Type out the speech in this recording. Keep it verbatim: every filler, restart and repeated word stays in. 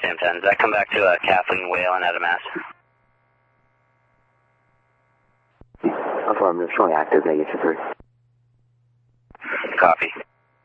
Sam ten. Does that come back to uh, Kathleen Whalen out of Mass? Affirmative, showing active, negative three. Copy.